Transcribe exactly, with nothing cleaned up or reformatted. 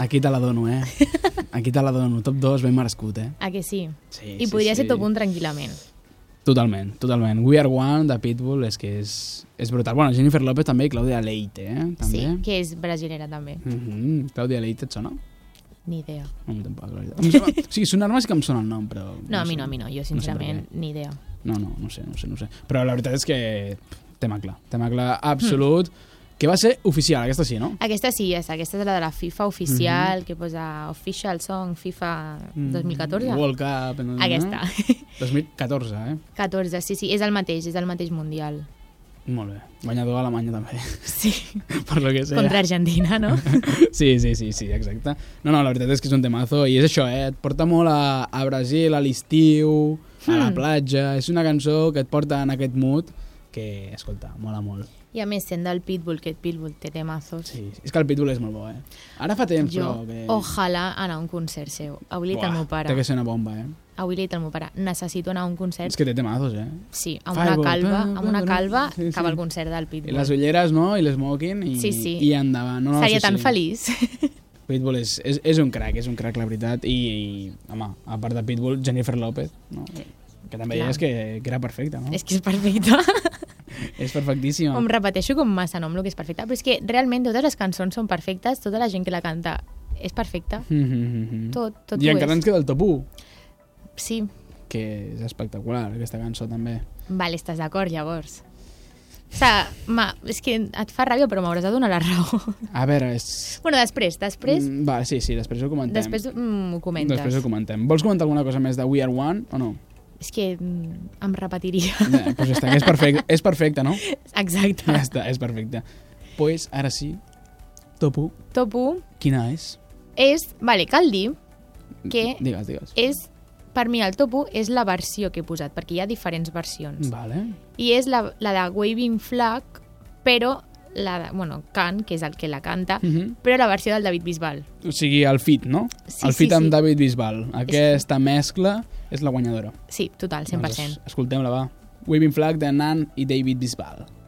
Aquí te la dono, eh? Aquí te la dono. Top dos ben merescut, eh? A que sí? Sí, I sí, podria sí. ser top un tranquil·lament. Totalment, totalment. We Are One, de Pitbull, és que és, és brutal. Bueno, Jennifer López també i Clàudia Leite, eh? També. Sí, que és brasilera també. Mm-hmm. Clàudia Leite et sona? Ni idea. No, a mi tampoc, la veritat. Em sembla... O sigui, sonar-me sí que em sona el nom, però... No, a mi sé. no, a mi no. Jo, No sé sincerament, per què. ni idea. No, no, no sé, no sé, no sé. Però la veritat és que tema clar, tema clar absolut, mm. que va ser oficial, aquesta sí, no? Aquesta sí, és, aquesta és la de la FIFA oficial, mm-hmm. que posa Official Song FIFA dos mil catorze. Mm, World Cup... No, no, Aquesta. dos mil catorze, eh? catorze, sí, sí, és el mateix, és el mateix mundial. Molt bé. Guanyador a Alemanya també. Sí. Per lo que sea. Contra Argentina, no? Sí, sí, sí, sí, exacte. No, no, la veritat és que és un temazo i és això, eh? Et porta molt a, a Brasil, a l'estiu, a la Mm. platja. És una cançó que et porta en aquest mood que, escolta, mola molt. I a més, sent del Pitbull, que Pitbull té temazos. Sí, és que el Pitbull és molt bo, eh? Ara fa temps, Jo, però... Que... ojalà anar a un concert seu. Avui li he dit al meu pare. Té que ser una bomba, eh? Avui li he dit al meu pare. Necessito anar a un concert. És que té temazos, eh? Sí, amb Fireball. una calva, amb una calva, Sí, sí. cap al concert del I Pitbull. les ulleres, no? I l'esmoking i, Sí, sí. i endavant. No, no, Seria sí, tan sí. feliç. Pitbull és, és, és un crac, és un crac, la veritat. I, i home, a part de Pitbull, Jennifer López, no? Que també Clar. és que, que era perfecta, no? És que és perfecte. És perfectíssima. Em repeteixo com massa nom el que és perfecte, però és que realment totes les cançons són perfectes, tota la gent que la canta és perfecta. Mm -hmm. Tot, tot I ho encara és. ens queda el top u, Sí. que és espectacular, aquesta cançó també. Vale, estàs d'acord, llavors. O sigui, ma, és que et fa ràbia, però m'hauràs de donar la raó. A veure, és... Bueno, després, després, Mm, va, sí, sí, després ho comentem. després mm, ho comentes. Després ho comentem. Vols comentar alguna cosa més de We Are One o no? És que mm, em repetiria. Ja, doncs ja està, és perfecte, és perfecte, no? Exacte. Ja està, és perfecte. Pues ara sí, top u, Top u quina és? és... Vale, cal dir que Digues, digues. és... Per mi el top u és la versió que he posat, perquè hi ha diferents versions. Vale. I és la, la de Waving Flag, però la de, bueno, Can, que és el que la canta, Uh -huh. però la versió del David Bisbal. O sigui, el fit, no? Sí, el fit sí, amb sí. David Bisbal. Aquesta mescla és la guanyadora. Sí, total, cent per cent. Doncs escoltem-la, va. Waving Flag de Nan i David Bisbal.